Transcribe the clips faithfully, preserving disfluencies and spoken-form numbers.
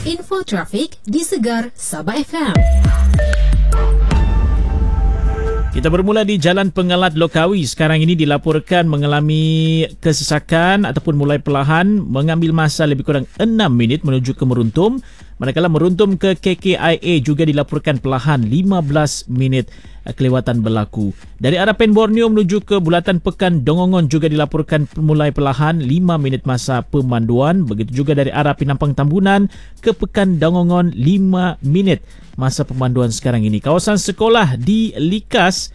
Info trafik di Segar Sabah F M. Kita bermula di Jalan Pengalat Lokawi. Sekarang ini dilaporkan mengalami kesesakan ataupun mulai perlahan, mengambil masa lebih kurang enam minit menuju ke Meruntum. Manakala Meruntum ke K K I A juga dilaporkan perlahan lima belas minit kelewatan berlaku. Dari arah Pen Borneo menuju ke Bulatan Pekan Dongongon juga dilaporkan mulai perlahan lima minit masa pemanduan. Begitu juga dari arah Pinampang Tambunan ke Pekan Dongongon lima minit masa pemanduan sekarang ini. Kawasan sekolah di Likas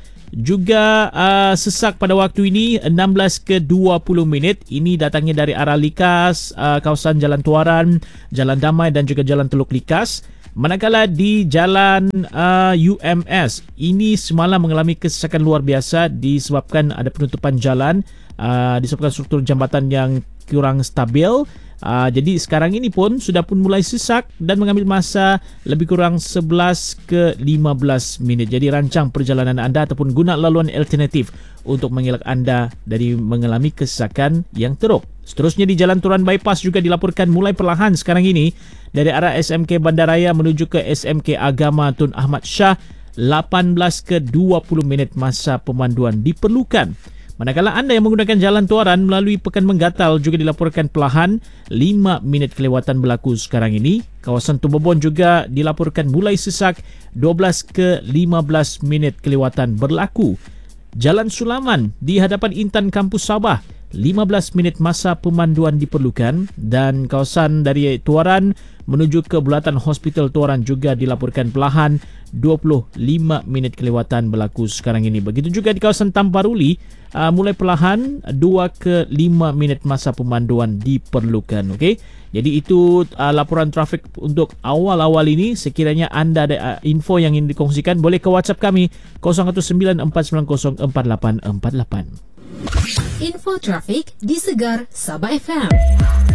juga uh, sesak pada waktu ini enam belas ke dua puluh minit. Ini datangnya dari arah Likas, uh, kawasan Jalan Tuaran, Jalan Damai dan juga Jalan Teluk Likas. Manakala di Jalan uh, U M S, ini semalam mengalami kesesakan luar biasa disebabkan ada penutupan jalan, uh, disebabkan struktur jambatan yang kurang stabil. Uh, jadi sekarang ini pun sudah pun mulai sesak dan mengambil masa lebih kurang sebelas ke lima belas minit. Jadi rancang perjalanan anda ataupun guna laluan alternatif untuk mengelak anda dari mengalami kesesakan yang teruk. Seterusnya di Jalan Turan Bypass juga dilaporkan mulai perlahan sekarang ini dari arah S M K Bandaraya menuju ke S M K Agama Tun Ahmad Shah. Lapan belas ke dua puluh minit masa pemanduan diperlukan. Manakala anda yang menggunakan Jalan Tuaran melalui Pekan Menggatal juga dilaporkan perlahan lima minit kelewatan berlaku sekarang ini. Kawasan Tumbobon juga dilaporkan mulai sesak dua belas ke lima belas minit kelewatan berlaku. Jalan Sulaman di hadapan Intan Kampus Sabah, lima belas minit masa pemanduan diperlukan. Dan kawasan dari Tuaran menuju ke Bulatan Hospital Tuaran juga dilaporkan perlahan dua puluh lima minit kelewatan berlaku sekarang ini. Begitu juga di kawasan Tamparuli, uh, mulai perlahan dua ke lima minit masa pemanduan diperlukan. Okey. Jadi itu uh, laporan trafik untuk awal-awal ini. Sekiranya anda ada uh, info yang ingin dikongsikan, boleh ke WhatsApp kami kosong satu sembilan empat sembilan kosong empat lapan empat lapan. Info trafik di Segar Sabah F M.